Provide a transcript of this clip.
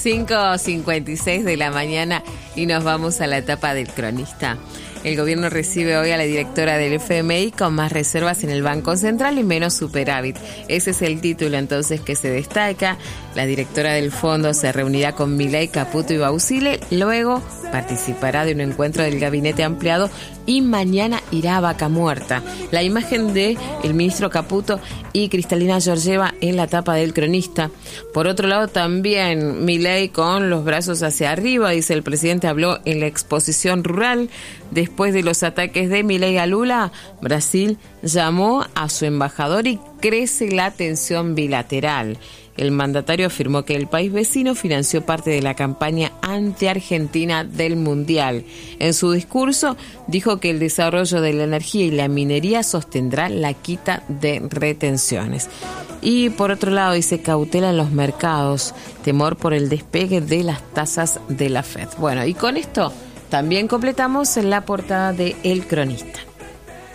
5:56 de la mañana y nos vamos a la etapa del cronista. El gobierno recibe hoy a la directora del FMI con más reservas en el Banco Central y menos superávit. Ese es el título entonces que se destaca. La directora del fondo se reunirá con Milei, Caputo y Bausile. Luego participará de un encuentro del gabinete ampliado y mañana irá a Vaca Muerta. La imagen de el ministro Caputo y Cristalina Georgieva en la tapa del cronista. Por otro lado, también Milei con los brazos hacia arriba, dice el presidente, habló en la exposición rural. Después de los ataques de Milei a Lula, Brasil llamó a su embajador y crece la tensión bilateral. El mandatario afirmó que el país vecino financió parte de la campaña anti-Argentina del Mundial. En su discurso dijo que el desarrollo de la energía y la minería sostendrá la quita de retenciones. Y por otro lado dice cautela en los mercados, temor por el despegue de las tasas de la FED. Bueno, y con esto también completamos la portada de El Cronista.